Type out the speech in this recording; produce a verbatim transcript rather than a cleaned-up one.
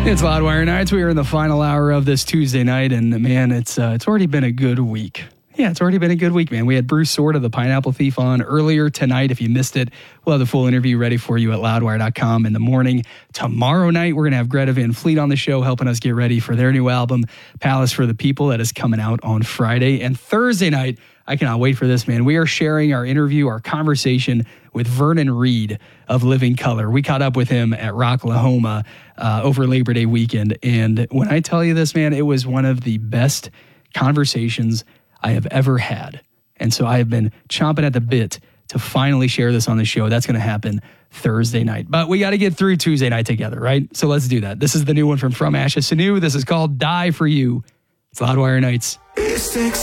It's Loudwire Nights. We are in the final hour of this Tuesday night, and man, it's uh, it's already been a good week. Yeah, it's already been a good week, man. We had Bruce Sorda, the Pineapple Thief, on earlier tonight. If you missed it, we'll have the full interview ready for you at loudwire dot com in the morning. Tomorrow night, we're going to have Greta Van Fleet on the show, helping us get ready for their new album, Palace for the People, that is coming out on Friday. And Thursday night, I cannot wait for this, man. We are sharing our interview, our conversation with Vernon Reid of Living Color. We caught up with him at Rocklahoma uh, over Labor Day weekend. And when I tell you this, man, it was one of the best conversations I have ever had. And so I have been chomping at the bit to finally share this on the show. That's going to happen Thursday night. But we got to get through Tuesday night together, right? So let's do that. This is the new one from From Ashes to New. This is called Die For You. It's Loudwire Nights.